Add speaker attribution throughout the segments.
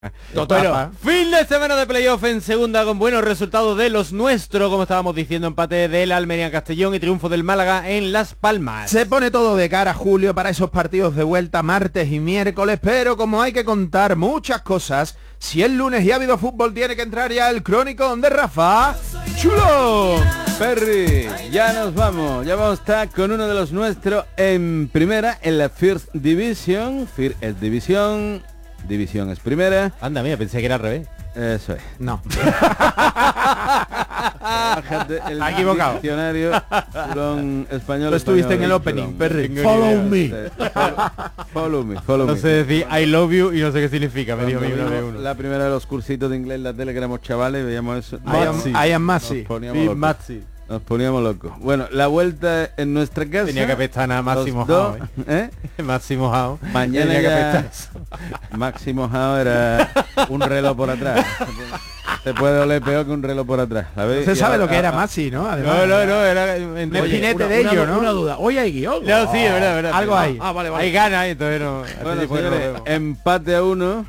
Speaker 1: Bueno, fin de semana de playoff en segunda con buenos resultados de los nuestros, como estábamos diciendo, empate del Almería en Castellón y triunfo del Málaga en Las Palmas.
Speaker 2: Se pone todo de cara, Julio, para esos partidos de vuelta martes y miércoles, pero como hay que contar muchas cosas, si el lunes ya ha habido fútbol, tiene que entrar ya el Crónicón de Rafa Chulo.
Speaker 3: Perry, ya nos vamos, ya vamos a estar con uno de los nuestros en primera, en la First Division. First es división, división es primera.
Speaker 1: Anda, mira, pensé que era al revés.
Speaker 3: Eso es.
Speaker 2: No.
Speaker 3: Bájate el
Speaker 1: equivocado.
Speaker 3: Diccionario Chulón español.
Speaker 2: Tú estuviste en el
Speaker 3: español,
Speaker 2: opening,
Speaker 3: Chulón.
Speaker 2: Perry.
Speaker 1: Follow
Speaker 2: me.
Speaker 3: Follow me, follow
Speaker 1: No
Speaker 3: me.
Speaker 1: sé decir I love you y no sé qué significa, me dijo a mí una vez uno.
Speaker 3: La primera de los cursitos de inglés en la tele, que éramos chavales, veíamos eso.
Speaker 2: I am Massey.
Speaker 3: Nos poníamos locos. Bueno, la vuelta en nuestra casa.
Speaker 1: Tenía que pestañar Máximo
Speaker 3: los dos,
Speaker 1: Jao, Máximo Jao.
Speaker 3: Mañana
Speaker 1: Tenía que
Speaker 3: ya
Speaker 1: apestar.
Speaker 3: Máximo Jao era un reloj por atrás. Se puede oler peor que un reloj por atrás.
Speaker 2: Se sabe lo que era Massey, ¿no? Además,
Speaker 1: No, era
Speaker 2: un espinete de ello, ¿no?
Speaker 4: Una duda. Hoy hay guión.
Speaker 1: No, sí, es verdad.
Speaker 2: Algo hay.
Speaker 4: Vale.
Speaker 1: Hay ganas, entonces no.
Speaker 3: Bueno,
Speaker 1: tipo de
Speaker 3: señores,
Speaker 1: rollo.
Speaker 3: empate a uno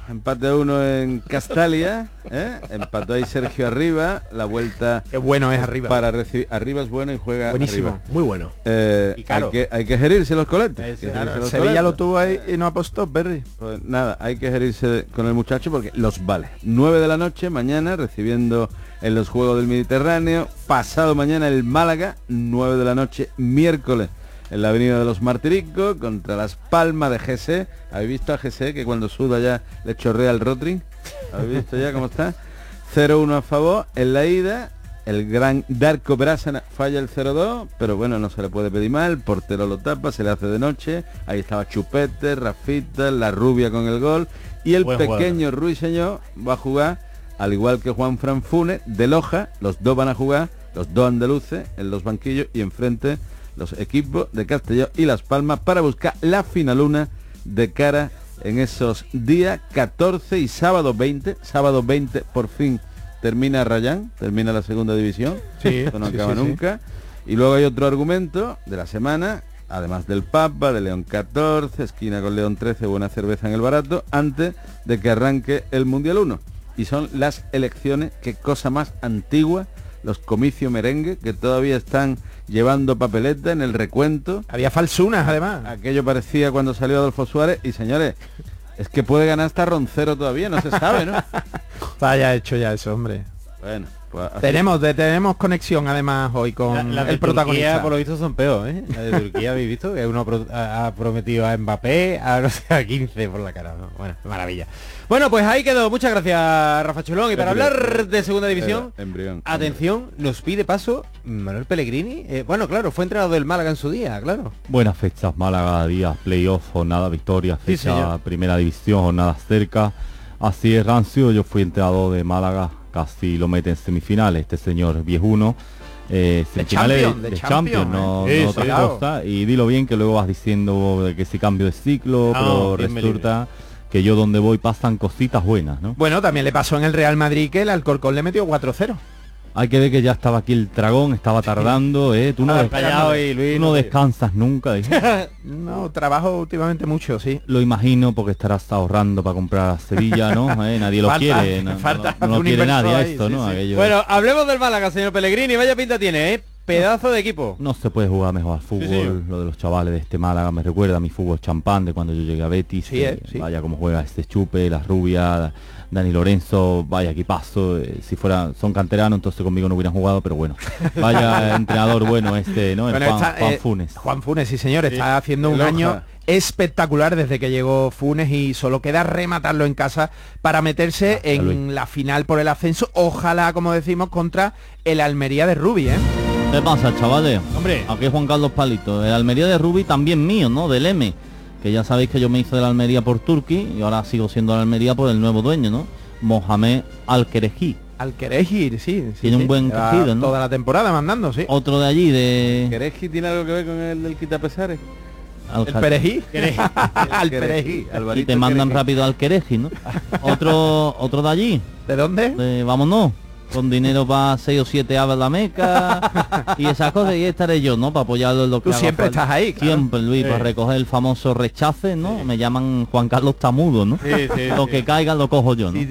Speaker 3: en Castalia, empató ahí Sergio Arriba, la vuelta
Speaker 2: Qué bueno es arriba.
Speaker 3: para recibir. Arriba es bueno y juega
Speaker 2: Buenísimo.
Speaker 3: arriba.
Speaker 4: Muy bueno.
Speaker 1: Y caro.
Speaker 3: Hay que gerirse los coletes.
Speaker 1: Es-
Speaker 3: hay que
Speaker 1: claro,
Speaker 3: gerirse los
Speaker 2: Sevilla
Speaker 3: coletes.
Speaker 2: lo tuvo ahí y no apostó, Perry.
Speaker 3: Pues nada, hay que gerirse con el muchacho porque los vale. 9 de la noche mañana recibiendo en los Juegos del Mediterráneo. Pasado mañana el Málaga, 9 de la noche miércoles en la Avenida de los Martiricos contra Las Palmas de GC. ¿Habéis visto a GC que cuando suda ya le chorrea el Rotring? ¿Habéis visto ya cómo está? 0-1 a favor en la ida. El gran Darko Brasana falla el 0-2, pero bueno, no se le puede pedir mal, el portero lo tapa, se le hace de noche, ahí estaba Chupete, Rafita, la rubia con el gol, y el
Speaker 1: Buen
Speaker 3: pequeño Ruiseñor va a jugar, al igual que Juan Fran Funes, de Loja, los dos van a jugar, los dos andaluces, en los banquillos, y enfrente los equipos de Castellón y Las Palmas para buscar la finaluna de cara en esos días 14 y sábado 20 por fin termina Rayán, termina la segunda división,
Speaker 2: Sí,
Speaker 3: esto no
Speaker 2: sí,
Speaker 3: acaba
Speaker 2: sí,
Speaker 3: nunca. Y luego hay otro argumento de la semana, además del Papa, de León 14, esquina con León 13, buena cerveza en el barato, antes de que arranque el Mundial 1. Y son las elecciones, qué cosa más antigua, los comicios merengue, que todavía están llevando papeleta en el recuento.
Speaker 2: Había falsunas, además.
Speaker 3: Aquello parecía cuando salió Adolfo Suárez, y señores, es que puede ganar hasta Roncero todavía, no se sabe, ¿no?
Speaker 2: Está ya hecho ya eso, hombre.
Speaker 3: Bueno, pues así.
Speaker 2: Tenemos conexión además hoy con
Speaker 1: La de
Speaker 2: el protagonista.
Speaker 1: Turquía, por lo visto, son peor, ¿eh? La de Turquía, ¿habéis visto? Que uno ha prometido a Mbappé, a no sé, a 15 por la cara, ¿no? Bueno, maravilla. Bueno, pues ahí quedó. Muchas gracias, Rafa Chulón. Y para hablar de segunda división,
Speaker 3: Embrión.
Speaker 1: atención, nos pide paso Manuel Pellegrini. Bueno, claro, fue entrenador del Málaga en su día, claro.
Speaker 5: Buenas fechas, Málaga, días, playoff, jornada, victoria,
Speaker 1: Sí,
Speaker 5: fecha,
Speaker 1: señor.
Speaker 5: primera división, jornada cerca. Así es, Rancio, yo fui entrenador de Málaga, casi lo mete en semifinales, este señor viejuno. Semifinales
Speaker 2: Champions, de Champions,
Speaker 5: no,
Speaker 1: ¿eh?
Speaker 5: no
Speaker 1: Sí,
Speaker 5: otra
Speaker 2: claro.
Speaker 5: cosa. Y dilo bien que luego vas diciendo de que si cambio de ciclo, pero
Speaker 1: Dios me
Speaker 5: resulta que yo donde voy pasan cositas buenas, ¿no?
Speaker 2: Bueno, también le pasó en el Real Madrid que el Alcorcón le metió 4-0.
Speaker 5: Hay que ver que ya estaba aquí el dragón, estaba tardando, tú no,
Speaker 1: callado y Luis,
Speaker 5: tú no
Speaker 1: no te-
Speaker 5: descansas nunca.
Speaker 2: No, trabajo últimamente mucho, sí.
Speaker 5: Lo imagino porque estarás ahorrando para comprar a Sevilla, ¿no? Nadie lo
Speaker 2: Falta-
Speaker 5: quiere,
Speaker 2: falta
Speaker 5: no lo
Speaker 2: un
Speaker 5: quiere
Speaker 2: inversor
Speaker 5: nadie a
Speaker 2: ahí,
Speaker 5: esto,
Speaker 2: sí,
Speaker 5: ¿no?
Speaker 2: sí.
Speaker 5: Aquello
Speaker 1: Bueno, hablemos del Málaga, señor Pellegrini. Vaya pinta tiene, ¿eh? Pedazo de equipo.
Speaker 5: no se puede jugar mejor al fútbol,
Speaker 1: señor.
Speaker 5: lo de los chavales de este Málaga me recuerda a mi fútbol champán de cuando yo llegué a Betis,
Speaker 2: Sí,
Speaker 5: que
Speaker 2: sí.
Speaker 5: vaya como juega este Chupe, las rubias, Dani Lorenzo, vaya equipazo, si fuera, son canteranos entonces conmigo no hubieran jugado, pero bueno, vaya entrenador bueno este, ¿no? El
Speaker 2: Bueno,
Speaker 5: Juan,
Speaker 2: está,
Speaker 5: Juan Funes.
Speaker 2: Juan Funes, sí señor, está haciendo un
Speaker 3: Loja.
Speaker 2: año espectacular desde que llegó Funes y solo queda rematarlo en casa para meterse en
Speaker 5: Luis.
Speaker 2: la final por el ascenso, ojalá, como decimos, contra el Almería de Rubí, ¿eh?
Speaker 5: ¿Qué pasa, chavales?
Speaker 1: Hombre.
Speaker 5: Aquí es Juan Carlos Palito. El Almería de Rubí también mío, ¿no? Del M. Que ya sabéis que yo me hice de la Almería por Turquí y ahora sigo siendo de la Almería por el nuevo dueño, ¿no? Mohamed Al-Kereji.
Speaker 2: Al Querejir, sí.
Speaker 5: Tiene un buen
Speaker 2: Lleva
Speaker 5: tejido, ¿no?
Speaker 2: Toda la temporada mandando, sí.
Speaker 5: Otro de allí, de...
Speaker 3: ¿Quereji tiene algo que ver con el del quitapesares?
Speaker 2: El Perejil. Al
Speaker 3: Quereji,
Speaker 2: Perejil.
Speaker 5: Y
Speaker 3: Alvarito
Speaker 5: te mandan
Speaker 3: Quereji.
Speaker 5: rápido al Kereji, ¿no? Otro de allí.
Speaker 2: ¿De dónde?
Speaker 5: Vámonos. con dinero para 6 o 7 aves a la Meca y esas cosas, y estaré yo, ¿no? Para apoyarlo en lo que
Speaker 2: Tú
Speaker 5: haga
Speaker 2: siempre
Speaker 5: falta.
Speaker 2: estás ahí, claro.
Speaker 5: Siempre, Luis, para recoger el famoso rechace, ¿no? Me llaman Juan Carlos Tamudo, ¿no?
Speaker 1: Sí,
Speaker 5: Lo que caiga lo cojo yo, ¿no?
Speaker 2: Sí,